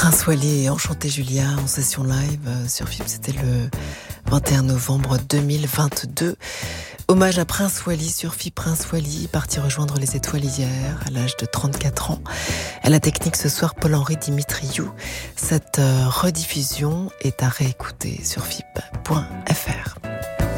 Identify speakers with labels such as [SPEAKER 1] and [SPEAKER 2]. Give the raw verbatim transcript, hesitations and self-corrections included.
[SPEAKER 1] Prince Wally et Enchanté Julia en session live sur F I P, c'était le vingt et un novembre deux mille vingt-deux. Hommage à Prince Wally sur F I P. Prince Wally, parti rejoindre les étoiles hier, à l'âge de trente-quatre ans. À la technique ce soir, Paul-Henri Dimitriou. Cette rediffusion est à réécouter sur F I P point F R.